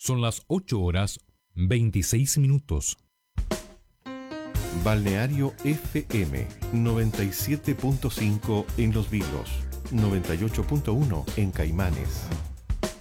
Son las 8:26. Balneario FM 97.5 en Los Vilos, 98.1 en Caimanes.